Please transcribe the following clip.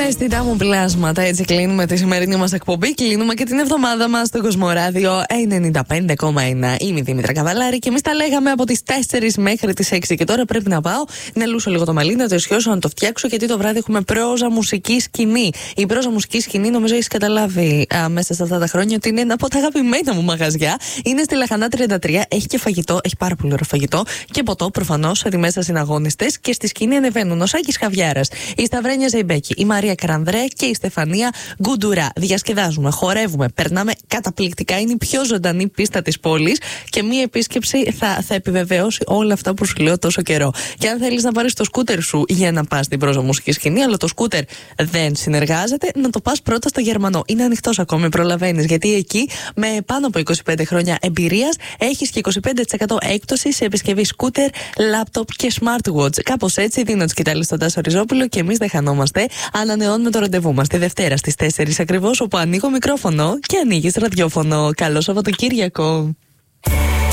Με αισθητά μου πλάσματα, έτσι κλείνουμε τη σημερινή μας εκπομπή. Κλείνουμε και την εβδομάδα μας στο Κοσμοράδιο 95,1. Είμαι η Δήμητρα Καβαλάρη και εμείς τα λέγαμε από τις 4 μέχρι τις 6. Και τώρα πρέπει να πάω να λούσω λίγο το μαλλί, να το ισιώσω, να το φτιάξω, γιατί το βράδυ έχουμε πρόζα μουσική σκηνή. Η πρόζα μουσική σκηνή, νομίζω έχει καταλάβει μέσα σε αυτά τα χρόνια ότι είναι ένα από τα αγαπημένα μου μαγαζιά. Είναι στη Λαχανά 33, έχει και φαγητό, έχει πάρα πολύ ωραίο φαγητό και ποτό προφανώς, μέσα συναγωνιστές. Και στη σκηνή ανεβαίνουν ο Σάκης Χαβιάρας, η Σταυρένια Ζεϊμπέκη, η Μαρία Καρανδρέ και η Στεφανία Γκουντουρά. Διασκεδάζουμε, χορεύουμε, περνάμε καταπληκτικά. Είναι η πιο ζωντανή πίστα της πόλης και μία επίσκεψη θα επιβεβαιώσει όλα αυτά που σου λέω τόσο καιρό. Και αν θέλεις να πάρεις το σκούτερ σου για να πας στην πρόζα μουσική σκηνή, αλλά το σκούτερ δεν συνεργάζεται, να το πας πρώτα στο Γερμανό. Είναι ανοιχτός ακόμη, προλαβαίνεις, γιατί εκεί με πάνω από 25 χρόνια εμπειρίας έχεις και 25% έκπτωση σε επισκευή σκούτερ, λάπτοπ και smartwatch. Κάπως έτσι δίνω τη σκητάλη στον Τάσο Ριζόπουλο και εμείς δεν χανόμαστε. Ανανεώνουμε το ραντεβού μας τη Δευτέρα στις 4 ακριβώς, όπου ανοίγω μικρόφωνο και ανοίγεις ραδιόφωνο. Καλό Σαββατοκύριακο.